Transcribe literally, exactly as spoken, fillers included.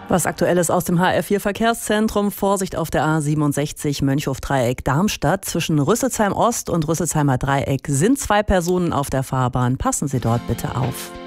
Was Aktuelles aus dem H R vier Verkehrszentrum. Vorsicht auf der A siebenundsechzig Mönchhof-Dreieck Darmstadt. Zwischen Rüsselsheim Ost und Rüsselsheimer Dreieck sind zwei Personen auf der Fahrbahn. Passen Sie dort bitte auf.